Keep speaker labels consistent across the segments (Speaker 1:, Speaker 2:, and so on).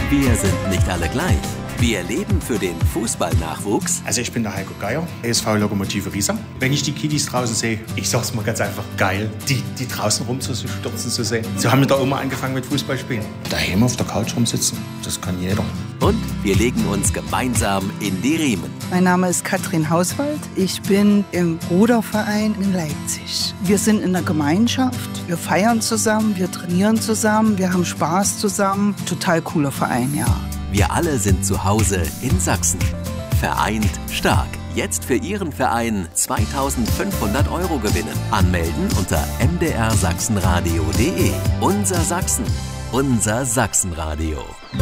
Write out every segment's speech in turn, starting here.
Speaker 1: Wir sind nicht alle gleich. Wir leben für den Fußballnachwuchs.
Speaker 2: Also ich bin der Heiko Geier, ESV Lokomotive Riesa. Wenn ich die Kiddies draußen sehe, ich sag's mal ganz einfach, geil, die draußen rumzustürzen zu sehen. So haben wir da immer angefangen mit Fußballspielen. Daheim auf der Couch rumsitzen, das kann jeder.
Speaker 1: Und wir legen uns gemeinsam in die Riemen.
Speaker 3: Mein Name ist Katrin Hauswald. Ich bin im Ruderverein in Leipzig. Wir sind in der Gemeinschaft. Wir feiern zusammen, wir trainieren zusammen, wir haben Spaß zusammen. Total cooler Verein, ja.
Speaker 1: Wir alle sind zu Hause in Sachsen. Vereint stark. Jetzt für Ihren Verein 2.500 € gewinnen. Anmelden unter mdrsachsenradio.de. Unser Sachsen. Unser Sachsenradio.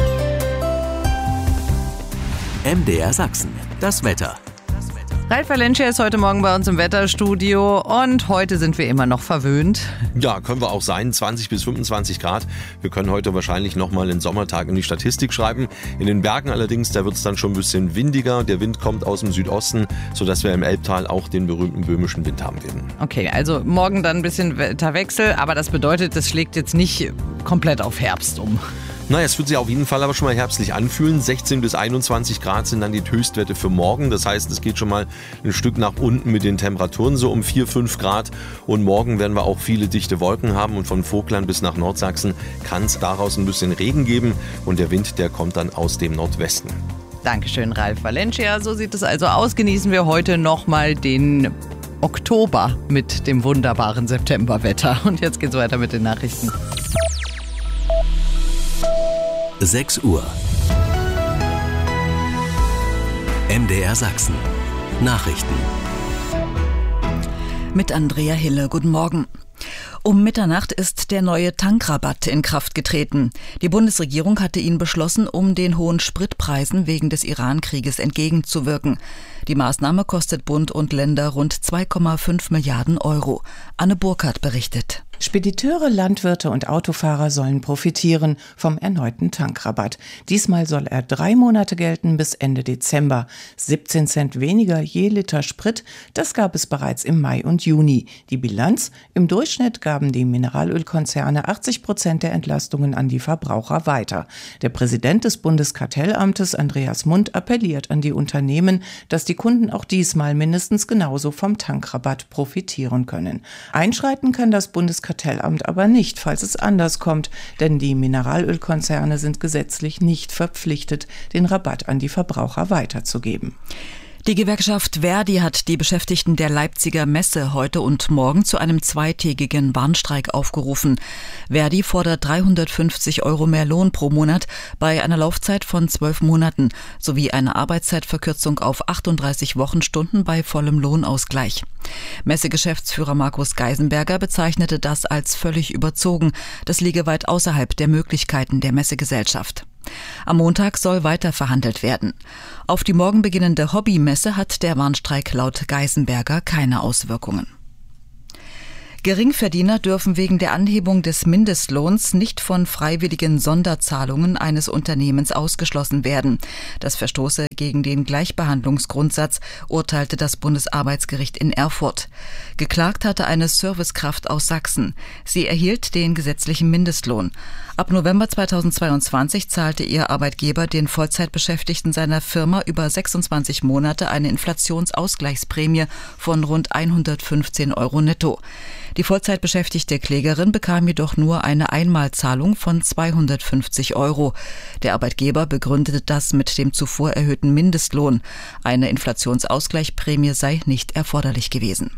Speaker 1: MDR Sachsen. Das Wetter.
Speaker 4: Ralf Valencia ist heute Morgen bei uns im Wetterstudio und heute sind wir immer noch verwöhnt.
Speaker 5: Ja, können wir auch sein, 20 bis 25 Grad. Wir können heute wahrscheinlich nochmal einen Sommertag in die Statistik schreiben. In den Bergen allerdings, da wird es dann schon ein bisschen windiger. Der Wind kommt aus dem Südosten, sodass wir im Elbtal auch den berühmten böhmischen Wind haben werden.
Speaker 4: Okay, also morgen dann ein bisschen Wetterwechsel, aber das bedeutet, das schlägt jetzt nicht komplett auf Herbst um.
Speaker 5: Naja, es wird sich auf jeden Fall aber schon mal herbstlich anfühlen. 16 bis 21 Grad sind dann die Höchstwerte für morgen. Das heißt, es geht schon mal ein Stück nach unten mit den Temperaturen, so um 4-5 Grad. Und morgen werden wir auch viele dichte Wolken haben. Und von Vogtland bis nach Nordsachsen kann es daraus ein bisschen Regen geben. Und der Wind, der kommt dann aus dem Nordwesten.
Speaker 4: Dankeschön, Ralf Valencia. So sieht es also aus. Genießen wir heute nochmal den Oktober mit dem wunderbaren Septemberwetter. Und jetzt geht's weiter mit den Nachrichten.
Speaker 1: 6 Uhr. MDR Sachsen. Nachrichten.
Speaker 6: Mit Andrea Hille. Guten Morgen. Um Mitternacht ist der neue Tankrabatt in Kraft getreten. Die Bundesregierung hatte ihn beschlossen, um den hohen Spritpreisen wegen des Iran-Krieges entgegenzuwirken. Die Maßnahme kostet Bund und Länder rund 2,5 Milliarden €. Anne Burkhardt berichtet.
Speaker 7: Spediteure, Landwirte und Autofahrer sollen profitieren vom erneuten Tankrabatt. Diesmal soll er 3 Monate gelten bis Ende Dezember. 17 Cent weniger je Liter Sprit, das gab es bereits im Mai und Juni. Die Bilanz: Im Durchschnitt gaben die Mineralölkonzerne 80% der Entlastungen an die Verbraucher weiter. Der Präsident des Bundeskartellamtes, Andreas Mund, appelliert an die Unternehmen, dass die Kunden auch diesmal mindestens genauso vom Tankrabatt profitieren können. Einschreiten kann das Bundeskartellamt aber nicht, falls es anders kommt, denn die Mineralölkonzerne sind gesetzlich nicht verpflichtet, den Rabatt an die Verbraucher weiterzugeben.
Speaker 6: Die Gewerkschaft ver.di hat die Beschäftigten der Leipziger Messe heute und morgen zu einem 2-tägigen Warnstreik aufgerufen. ver.di fordert 350 € mehr Lohn pro Monat bei einer Laufzeit von 12 Monaten sowie eine Arbeitszeitverkürzung auf 38 Wochenstunden bei vollem Lohnausgleich. Messegeschäftsführer Markus Geisenberger bezeichnete das als völlig überzogen. Das liege weit außerhalb der Möglichkeiten der Messegesellschaft. Am Montag soll weiter verhandelt werden. Auf die morgen beginnende Hobbymesse hat der Warnstreik laut Geisenberger keine Auswirkungen. Geringverdiener dürfen wegen der Anhebung des Mindestlohns nicht von freiwilligen Sonderzahlungen eines Unternehmens ausgeschlossen werden. Das verstoße gegen den Gleichbehandlungsgrundsatz, urteilte das Bundesarbeitsgericht in Erfurt. Geklagt hatte eine Servicekraft aus Sachsen. Sie erhielt den gesetzlichen Mindestlohn. Ab November 2022 zahlte ihr Arbeitgeber den Vollzeitbeschäftigten seiner Firma über 26 Monate eine Inflationsausgleichsprämie von rund 115 € netto. Die Vollzeitbeschäftigte Klägerin bekam jedoch nur eine Einmalzahlung von 250 €. Der Arbeitgeber begründete das mit dem zuvor erhöhten Mindestlohn. Eine Inflationsausgleichsprämie sei nicht erforderlich gewesen.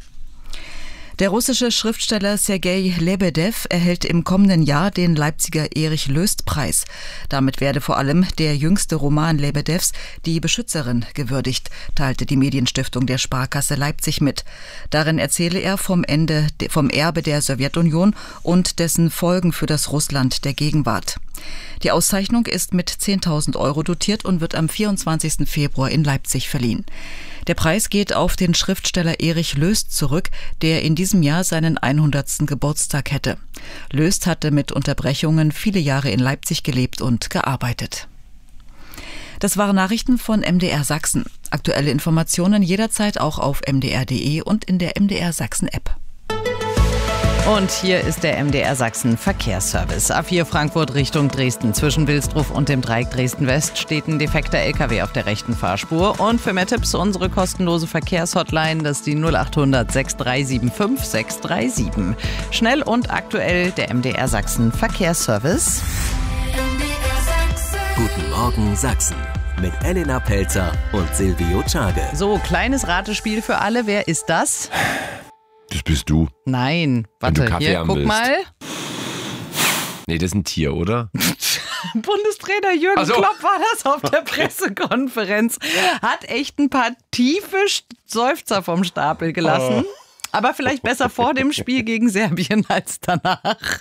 Speaker 6: Der russische Schriftsteller Sergei Lebedew erhält im kommenden Jahr den Leipziger Erich-Löst-Preis. Damit werde vor allem der jüngste Roman Lebedews, Die Beschützerin, gewürdigt, teilte die Medienstiftung der Sparkasse Leipzig mit. Darin erzähle er vom Erbe der Sowjetunion und dessen Folgen für das Russland der Gegenwart. Die Auszeichnung ist mit 10.000 € dotiert und wird am 24. Februar in Leipzig verliehen. Der Preis geht auf den Schriftsteller Erich Löst zurück, der in diesem Jahr seinen 100. Geburtstag hätte. Löst hatte mit Unterbrechungen viele Jahre in Leipzig gelebt und gearbeitet. Das waren Nachrichten von MDR Sachsen. Aktuelle Informationen jederzeit auch auf mdr.de und in der MDR Sachsen App.
Speaker 4: Und hier ist der MDR Sachsen Verkehrsservice. A4 Frankfurt Richtung Dresden. Zwischen Wilsdruf und dem Dreieck Dresden-West steht ein defekter LKW auf der rechten Fahrspur. Und für mehr Tipps unsere kostenlose Verkehrshotline, das ist die 0800 6375 637. Schnell und aktuell der MDR Sachsen Verkehrsservice.
Speaker 1: Guten Morgen Sachsen mit Elena Pelzer und Silvio Czage.
Speaker 4: So, kleines Ratespiel für alle. Wer ist das?
Speaker 8: Das bist du.
Speaker 4: Nein,
Speaker 8: Wenn du
Speaker 4: warte,
Speaker 8: Kaffee
Speaker 4: hier,
Speaker 8: haben
Speaker 4: guck
Speaker 8: willst.
Speaker 4: mal.
Speaker 8: Nee, das ist ein Tier, oder?
Speaker 4: Bundestrainer Jürgen
Speaker 8: Ach so.
Speaker 4: Klopp war das auf der Pressekonferenz. Hat echt ein paar tiefe Seufzer vom Stapel gelassen. Aber vielleicht besser vor dem Spiel gegen Serbien als danach.